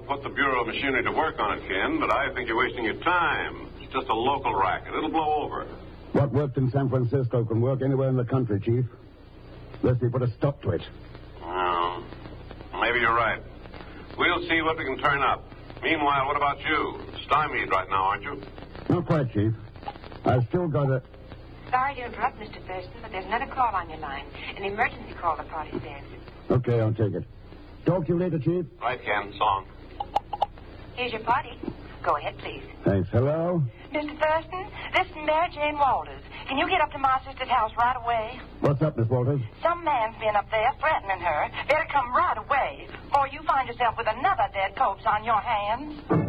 put the Bureau of Machinery to work on it, Ken, but I think you're wasting your time. It's just a local racket. It'll blow over. What worked in San Francisco can work anywhere in the country, Chief. Unless we put a stop to it. Well, maybe you're right. We'll see what we can turn up. Meanwhile, what about you? Stymied right now, aren't you? Not quite, Chief. I've still got a... Sorry to interrupt, Mr. Thurston, but there's another call on your line. An emergency call the party says. Okay, I'll take it. Talk to you later, Chief. Right, Ken. So long. Here's your party. Go ahead, please. Thanks. Hello? Mr. Thurston, this is Mary Jane Walters. Can you get up to my sister's house right away? What's up, Miss Walters? Some man's been up there threatening her. Better come right away, or you find yourself with another dead corpse on your hands.